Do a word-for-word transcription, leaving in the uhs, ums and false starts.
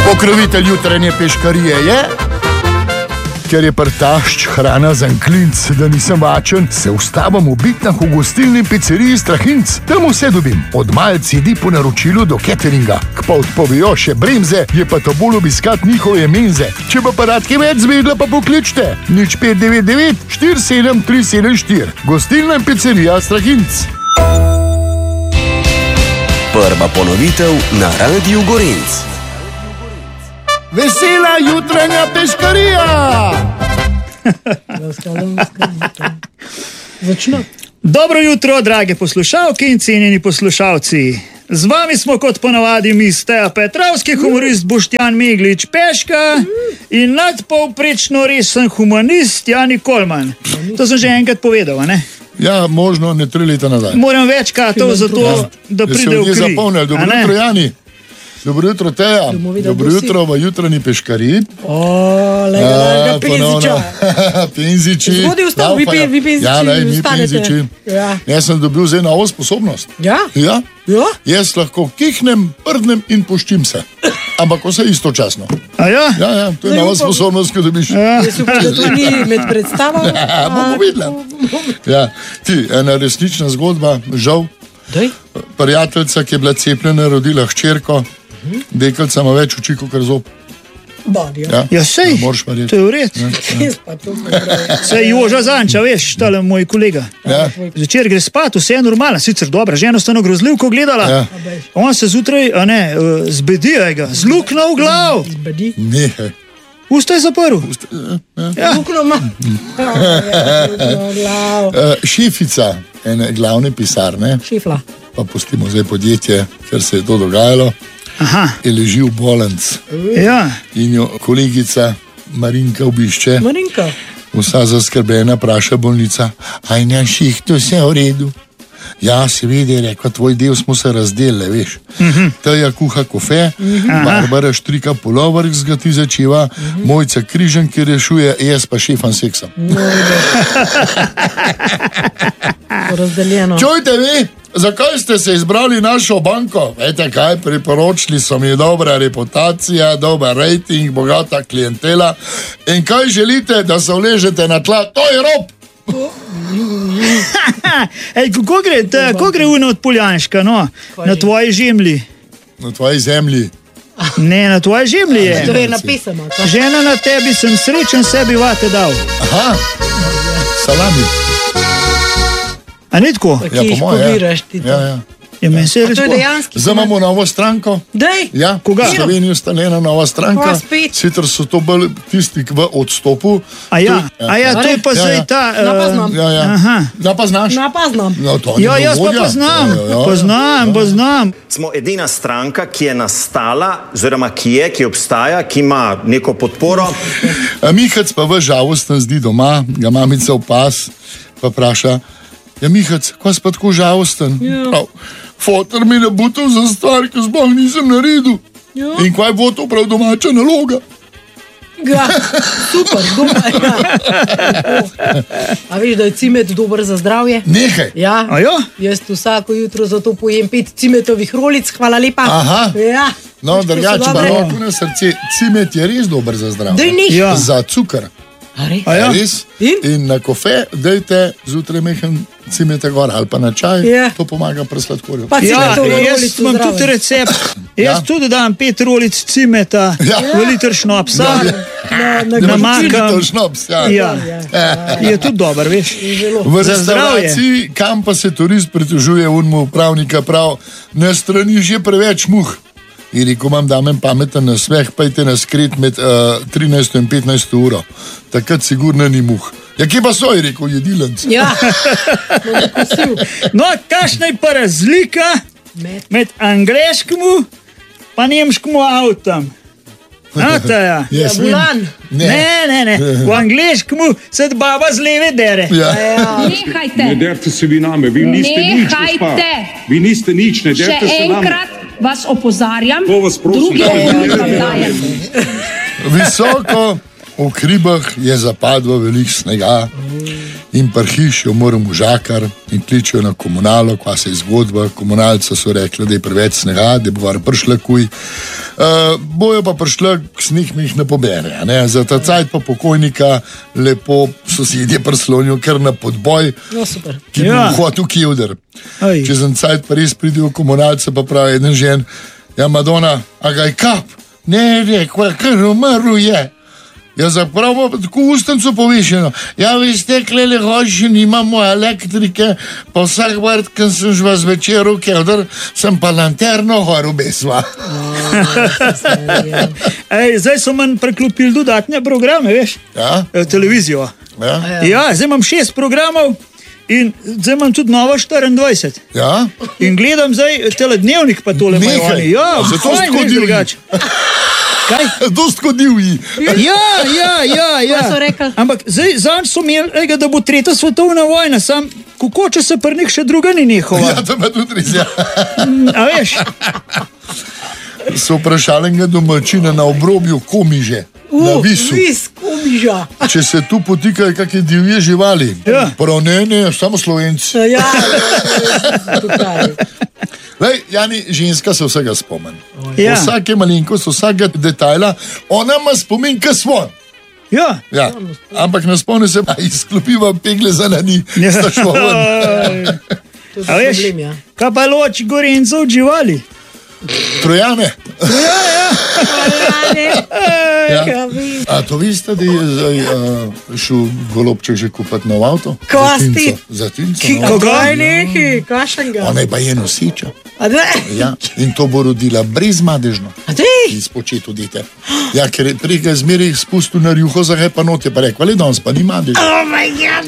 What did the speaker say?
Pokrovitelj jutranje peškarije je, ker je prtašč hrana za klinc, da nisem vačen, se ustavim v bitnah v gostilni pizzeriji Strahinc. Tam vse dobim, od malc jedi po naročilu do cateringa. K pa odpovejo še bremze, je pa to bolj obiskat njihove menze. Če pa paradke več zvedla, pa pokličte nič pet devet devet štiri sedem tri sedem štiri. Gostilna in pizzerija Strahinc. Prva ponovitev na Radiu Gorenc. Vesela jutranja peškarija! Začne. Dobro jutro, drage poslušalke in cenjeni poslušalci. Z vami smo kot ponavadi mister Petrovski, humorist Boštjan Meglič Peška in nadpovprečno resen humanist Jani Kolman. To sem že enkrat povedal, a ne? Ja, možno ne tri leta nazaj. Moram več katov za to, da pride v kri. Zapomnili, dobro jutro, Jani. Dobro jutro, Teja. Dobro jutro v jutranji peškariji. O, lega, lega, penziča. Penziči. Zgodi vstav, vi, vi penziči. Ja, ne, mi penziči. Ja. Jaz sem dobil zdaj novo sposobnost. Ja? Ja. Ja? Jaz lahko kihnem, prdnem in puščim se. Ampak vse istočasno. A ja? Ja, ja, to je nova sposobnost, ki dobiš. Ja. Jaz upam, da to ni med predstavami. Ja, bomo videli. Ja, ti, ena resnična zgodba, žal. Daj. Prijateljica, ki je bila cepljena, rodila hčerko. Deklica ima več oči kot zob. Badijo. Ja, Ja, sej, to je v redu. Jaz pa to prebrali. Sej Joža Zanča, veš, tale moj kolega. Ja. Zvečer gre spat, vse je normalno, sicer dobra, ženo sta na grozljivko gledala. Ja. On se zjutraj, a ne, uh, zbedi ga, z luknjo v glav. Zbedi. Nehaj. Usta je zaprl. Ja. Lukno ima. Lukno glav. Uh, šefica ene glavne pisarne, Šifla. pa pustimo zdaj podjetje, ker se je to dogajalo, Aha, je leži v bolenc ja. in jo kolegica Marinka obišče. Marinka. Vsa zaskrbljena vpraša bolnica, aj na šihtu vse v redu. Ja, seveda je rekla, tvoj del smo se razdelili, veš. Uh-huh. Teja kuha kofe, uh-huh. Barbara štrika pulover, zgati začeva, uh-huh. Mojca križan, ki rešuje, jaz pa šefan seksa. Razdeljeno. Čujte vi, zakaj ste se izbrali našo banko? Vete kaj, priporočili so mi dobra reputacija, dober rating, bogata klientela. In kaj želite, da se vležete na tla? To je rob! Ej, kako gre, ta, kako gre uno od Poljanška, no? Na tvoji žemlji. Na tvoji zemlji. Ne, na tvoji žemlji je. To je napisano. to. Žena na tebi, sem srečen, sebi vate dal. Aha, salami. A ni tako? Ki jih pobiraš ti. Ja, ja. Ja, meni se je A to je tako. dejanski. Zdaj imamo novo stranko. Dej. Ja, Koga? v Sloveniji ustaljena nova stranka. Kva spet? Sicer so to bolj tisti v odstopu. A ja, To- a ja, to je pa Ja, zdaj ja. ta... No, pa eh, znam. Ja, ja. Aha. Ja, pa znaš? Napaznam. No, to ni Ja, jaz pa vodja. poznam, Ja, ja, ja. poznam, poznam. Smo edina stranka, ki je nastala, oziroma ki je, ki obstaja, ki ima neko podporo. A Mihac pa v žalosten zdi doma, ga mamica vpas, pa vpraša, ja, Mihac, ko si pa tako žalosten? Ja. Prav, fotor mi ne bo to za stvar, ki zbog nisem naredil. Ja. In kaj bo to prav domača naloga? Ja, super, dober. Ja. A veš, da je cimet dober za zdravje? Nehaj. Ja. A ja? Jaz vsako jutro zato pojem pet cimetovih rolic, hvala lepa. Aha. Ja. No, Veš, to so drugače pa dobre. roko na srce, cimet je res dober za zdravje. Daj ni. Ja. Za cukor. A res? A ja? Res? In? In na kofe dajte zjutraj mehen cimete gor ali pa na čaj, Ja. to pomaga pri sladkorju. Pa Ja, cimetovo jaz rolico imam zraven. tudi recept. Ja. Jaz tudi dam pet rolic cimeta Ja. v liter šnopsa. Ja. Na, na, Ne na, Namakam. moreš to šnops, ja. Ja, ja. je tudi dober, veš. V Za zdravje. restavraciji, kam pa se turist pritožuje unmu upravnika prav, na strani že preveč muh. In rekel, imam damen pameten na sveh, pejte na skret med uh, trinajsto in petnajsto uro. Takrat sigurno ni muh. Ja, kje pa so, je rekel jedilenc. Ja. Bom kosil. No, kakšna je pa razlika Med. med angleškemu pa nemškemu avtom? Ataja. Jaz Ja, vem. Bulan. Ne, ne, ne. V angleškemu se baba z leve dere. Ja. Ja. Nehajte, Ne derte se vi name, vi niste nič, gospa. Nehajte. Vi niste nič, ne še derte se name. enkrat vas opozarjam, To vas prosim, drugi da opomnik ne vam delate. dajem. Visoko v hribah je zapadlo veliko snega in pri hiši jo moram v žakar in kličejo na komunalo, kva se je zgodba. Komunalca so rekli, da je preveč snega, da bo var prišla kuj. Uh, bojo pa prišla, snih mi jih ne pobere. Ne? Za ta cajt pa pokojnika lepo sosedje prislonijo kar na podboj, No, super. ki bi Ja. mu hotel kivder. Aj. Čez en cajt pa res pridejo komunalce, pa pravi eden žen, ja, Madonna, a ga je kap? Ne, rekla, kar umrl je. Ja, zapravo, tako ustenco povišeno. Ja, vi ste kleli hoši, nimamo elektrike, pa vsak vrt, ko sem žva zvečer v kevdr, sem pa lanterno horu besva. Ej, zdaj so manj preklopili dodatne programe, veš, Ja, eh, televizijo. ja, Ja, zdaj imam šest programov in zdaj imam tudi novo štiriindvajset. ja. In gledam zdaj telednevnik, pa tole imajo Nehaj. oni. Ja, Zato fajn, tako veš, divji. drugače. Kaj? Dost kot divji. Ja, ja, ja, ja. Kaj so rekli? Ampak zdaj zanj so imeli, ejga, da bo tretja svetovna vojna, sam kako če se pri njih še druga ni nehova. Ja, to ima tudi res. Ja. A veš? So vprašali enega domačina na obrobju Komiže, na Visu. Vis, komiža. Če se tu potikajo kakšne divje živali. Ja. Prav ne, ne, samo Slovenci. Ja, totalno. Lej, Jani, ženska se vsega spomni. Ja. Vsake malenkost, vsakega detajla, ona ima spomin, ka svoj. Ja. Ja. Ampak ne spomni se, da izklopiva pegle za nani. Ja. Sta šla ven. To je A veš, problem, ja. kaj pa loči Gorencev od živali? Trojane. Ja. Ja, vi. A to veste, da je zdaj uh, šel golobček že kupati nov avto? Kosti. Za tinco. Ki, nov avto. kaj neki, kašenga. Ona je pa je nosiča. A ne? Ja. In to bo rodila brezmadežno. A dej. Iz početu dete. Ja, ker je prej ga zmeraj spustil na rjuho, zdaj pa not je pa rekel, ali danes pa ni madež. Oh my God.